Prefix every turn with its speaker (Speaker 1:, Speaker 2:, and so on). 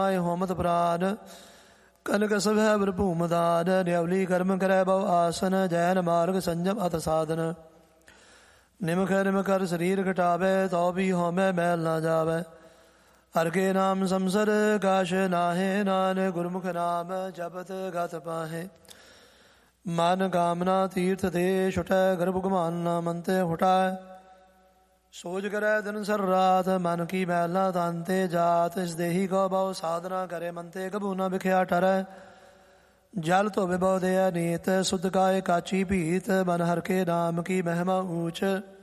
Speaker 1: ਹੋਮਤ ਪ੍ਰਾਨ ਕਨਕ ਸਭੈ ਬ੍ਰਭੂਮ ਦਾਨ ਨਿਵਲੀ ਕਰਮ ਕਰੈ ਬਹੁ ਆਸਨ ਜੈਨ ਮਾਰਗ ਸੰਜਮ ਅਤ ਸਾਧਨ ਨਿਮਖ ਨਿਮ ਕਰ ਸਰੀਰ ਘਟਾਵੇ ਤਉ ਵੀ ਹੋਮੈ ਮੈਲ ਨਾ ਜਾਵੇ ਹਰਿ ਕੇ ਨਾਮ ਸੰਸਰ ਕਾਸ਼ ਨਾਹੇ ਨਾਨਕ ਗੁਰਮੁਖ ਨਾਮ ਜਪਤ ਗਤ ਪਾਹੇ ਮਨ ਕਾਮਨਾ ਤੀਰਥ ਤੇ ਛੁਟੈ ਗਰਭ ਗੁਮਾਨ ਨਾ ਮੰਤੇ ਹੁਟੈ ਸੋਚ ਕਰੈ ਦਿਨ ਸਰ ਰਾਤ ਮਨ ਕੀ ਮੈਲਾ ਤਨ ਤੇ ਜਾਤ ਇਸ ਦੇਹੀ ਕੋ ਬਹੁ ਸਾਧਨਾ ਕਰੇ ਮੰਤੇ ਕਬੂ ਨਾ ਵਿਖਿਆ ਠਰੈ ਜਲ ਧੋਵੇ ਬਹੁ ਦਿਆ ਨੀਤ ਸੁਧ ਕਾਏ ਕਾਚੀ ਭੀਤ ਮਨ ਹਰਿ ਕੇ ਨਾਮ ਕੀ ਮਹਿਮਾ ਊਚ